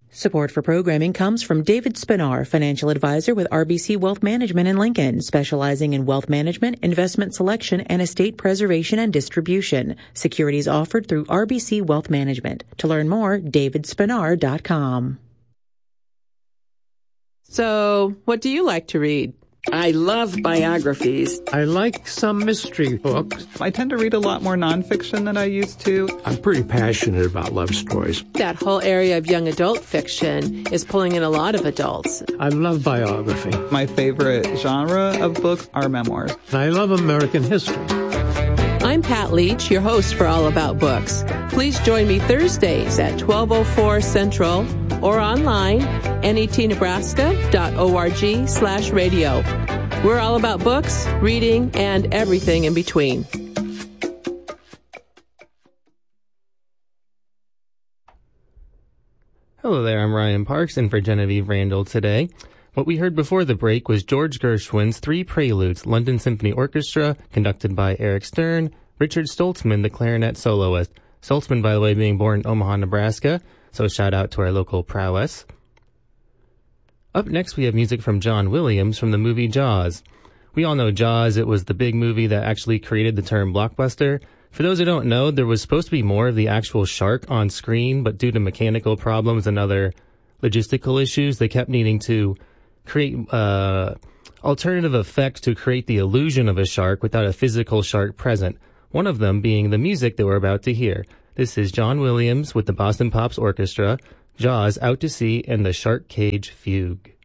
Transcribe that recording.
Support for programming comes from David Spinar, financial advisor with RBC Wealth Management in Lincoln, specializing in wealth management, investment selection, and estate preservation and distribution. Securities offered through RBC Wealth Management. To learn more, davidspinar.com. So, what do you like to read? I love biographies. I like some mystery books. I tend to read a lot more nonfiction than I used to. I'm pretty passionate about love stories. That whole area of young adult fiction is pulling in a lot of adults. I love biography. My favorite genre of books are memoirs. I love American history. I'm Pat Leach, your host for All About Books. Please join me Thursdays at 12:04 Central or online, netnebraska.org/radio. We're all about books, reading, and everything in between. Hello there, I'm Ryan Parks, in for Genevieve Randall today. What we heard before the break was George Gershwin's Three Preludes, London Symphony Orchestra, conducted by Eric Stern, Richard Stoltzman, the clarinet soloist. Stoltzman, by the way, being born in Omaha, Nebraska, so shout out to our local prowess. Up next, we have music from John Williams from the movie Jaws. We all know Jaws. It was the big movie that actually created the term blockbuster. For those who don't know, there was supposed to be more of the actual shark on screen, but due to mechanical problems and other logistical issues, they kept needing to create alternative effects to create the illusion of a shark without a physical shark present, one of them being the music that we're about to hear. This is John Williams with the Boston Pops Orchestra, Jaws, Out to Sea, and the Shark Cage Fugue.